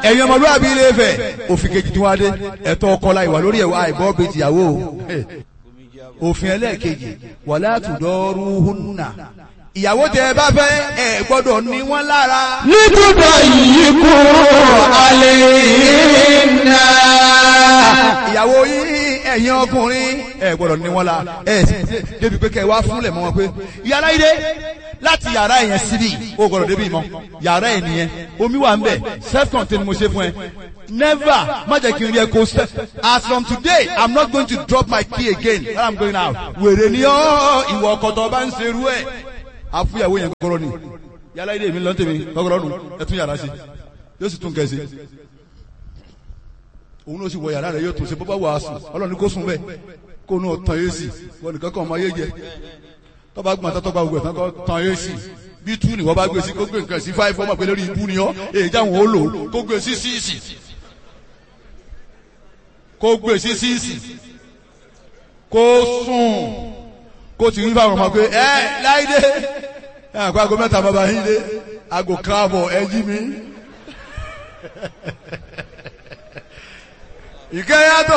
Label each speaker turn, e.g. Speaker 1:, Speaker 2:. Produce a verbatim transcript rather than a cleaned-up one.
Speaker 1: ẹ̀yin ọmọlúwàbí ilé Ifẹ̀ òfin kejì tí wọ́n adé ẹ̀tọ́ ọkọ la ìwà lórí ẹ̀wà àìbọ́ bíi tìyàwó òfin ẹlẹ́ẹ̀kejì wala tudaruhunna ìyàwó tẹ ẹ bá fẹ́ ẹ gbọ́dọ̀ ní wọ́n lára.
Speaker 2: nítorí yìí kú àlèéná.
Speaker 1: ìyàwó yìí ẹ̀yin ọkùnrin ẹ gbọ́dọ̀ ní wọ́n lára ẹ débi pé kẹ́ ẹ wá fúnlẹ̀ mọ́ wọn pé yàrá ilé láti yàrá yẹn síbí o gbọ́dọ̀ débi mọ́ yàrá ẹ̀ nìyẹn omi wà ń bẹ̀ self contained mo ṣe fún ẹ never má jẹ́ kí n rí ẹ kó sẹ́ as from today I'm not going to drop my key again when I'm going out wèrè ni ọ́ ìwọ ọkọ̀tọ̀ bá ń ṣerú ẹ̀ àfúyàwó yẹn kọ́kọ́rọ́ ni yàrá ilé mi lọ́ntẹ̀mí kọ́kọ́rọ́ nù ẹ̀tún yàrá sí yóò sì tún kẹ́sí òun ló sì wọ yàrá rẹ̀ yóò tún ṣe bọ́bá wàásù ọlọ́ni kó sùn bẹ́ẹ̀ kó nù tán yé sí wọn nìkan kan ọmọ ayé jẹ tọ́ba gbọ́n tán tọ́ba gbọ́n tán kọ́ tán yé sí bí tú ni wọ́n bá gbé sí kó gbé nǹkan sí five ọmọ pé lórí ibú ni ọ́ èyí jáwọn ó lò kó gbé sí síìsì kó gbé sí síìsì kó sùn kó ti rí fáwọn ọmọ pé ẹ láìdé ẹ àkó aago mẹ́ta bàbá yín dé aago káàbọ̀ ẹ jí mi. ìkẹyàtọ̀